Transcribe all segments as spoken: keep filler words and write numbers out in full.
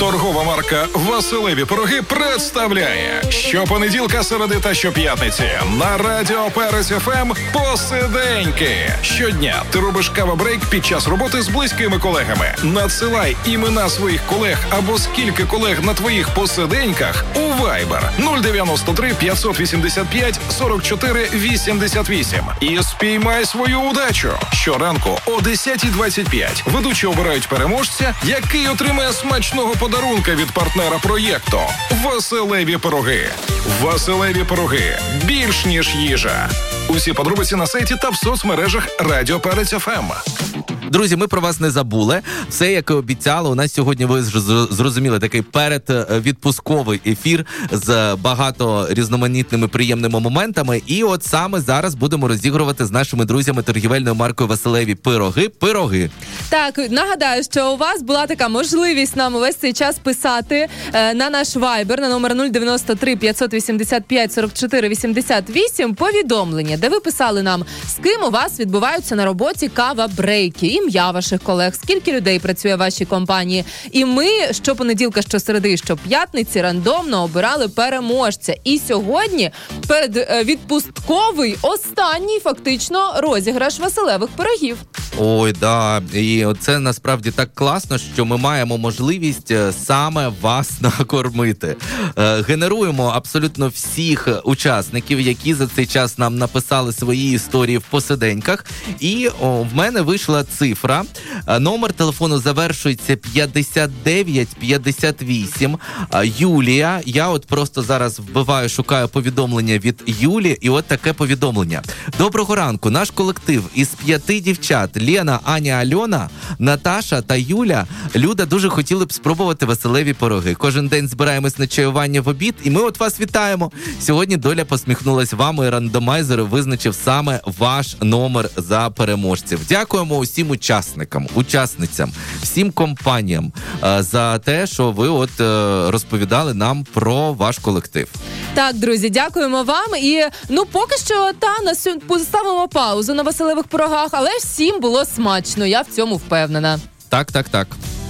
Торгова марка «Василеві пироги» представляє щопонеділка, середи та щоп'ятниці на Радіо Перець еф ем «Посиденьки». Щодня ти робиш кава-брейк під час роботи з близькими колегами. Надсилай імена своїх колег або скільки колег на твоїх посиденьках у Viber нуль дев'яносто три п'ятсот вісімдесят п'ять сорок чотири вісімдесят вісім і спіймай свою удачу. Щоранку о десята двадцять п'ять ведучі обирають переможця, який отримає смачного подарунка від партнера проєкту «Василеві пироги». «Василеві пироги» – більш ніж їжа. Усі подробиці на сайті та в соцмережах Радіо Перець еф ем. Друзі, ми про вас не забули. Все, як і обіцяли, у нас сьогодні, ви зрозуміли, такий передвідпусковий ефір з багато різноманітними приємними моментами. І от саме зараз будемо розігрувати з нашими друзями торгівельною маркою «Василеві пироги» пироги. Так, нагадаю, що у вас була така можливість нам увесь цей час писати е, на наш Viber на номер нуль дев'яносто три п'ятсот вісімдесят п'ять сорок чотири вісімдесят вісім повідомлення, де ви писали нам, з ким у вас відбуваються на роботі кава-брейки, ім'я ваших колег, скільки людей працює в вашій компанії. І ми щопонеділка, щосереди, щоп'ятниці рандомно обирали переможця. І сьогодні передвідпустковий останній фактично розіграш Василевих пирогів. Ой, да, і це насправді так класно, що ми маємо можливість саме вас накормити. Генеруємо абсолютно всіх учасників, які за цей час нам написали свої історії в посиденьках. І о, в мене вийшла цифра. Номер телефону завершується п'ятдесят дев'ять п'ятдесят вісім. Юлія. Я от просто зараз вбиваю, шукаю повідомлення від Юлі, і от таке повідомлення. Доброго ранку. Наш колектив із п'яти дівчат Лена, Аня, Альона, Наташа та Юля. Люда дуже хотіли б спробувати Василеві пироги. Кожен день збираємось на чаювання в обід, і ми от вас вітаємо. Сьогодні доля посміхнулась вам, і рандомайзер визначив саме ваш номер за переможців. Дякуємо усім учасникам, учасницям, всім компаніям е, за те, що ви от е, розповідали нам про ваш колектив. Так, друзі, дякуємо вам. І, ну, поки що, та, на сьогодні поставимо паузу на Василевих пирогах, але всім було смачно, я в цьому впевнена. Так, так, так.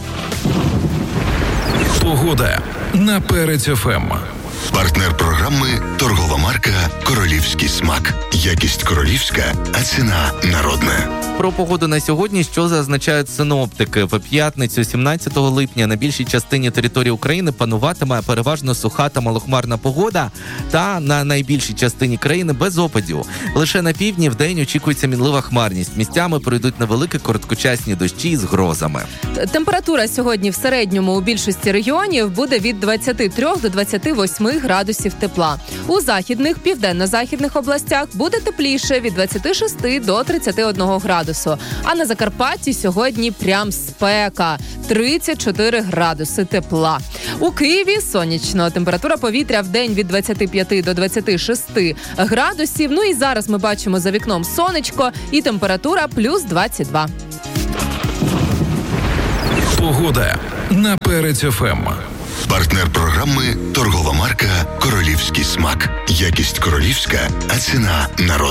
Погода на Перець еф ем. Партнер програми «Торгова марка «Королівський смак». Якість королівська, а ціна народна. Про погоду на сьогодні, що зазначають синоптики. В п'ятницю, сімнадцятого липня, на більшій частині території України пануватиме переважно суха та малохмарна погода, та на найбільшій частині країни без опадів. Лише на півдні вдень очікується мінлива хмарність. Місцями пройдуть невеликі короткочасні дощі з грозами. Температура сьогодні в середньому у більшості регіонів буде від двадцяти трьох до двадцяти восьми градусів тепла. У західних, південно-західних областях буде тепліше від двадцяти шести до тридцяти одного градусу. А на Закарпатті сьогодні прям спека – тридцять чотири градуси тепла. У Києві сонячно. Температура повітря в день від двадцяти п'яти до двадцяти шести градусів. Ну і зараз ми бачимо за вікном сонечко і температура плюс двадцять два. Погода на Перець еф ем. Партнер програми «Торгова марка «Королівський смак». Якість королівська, а ціна народна.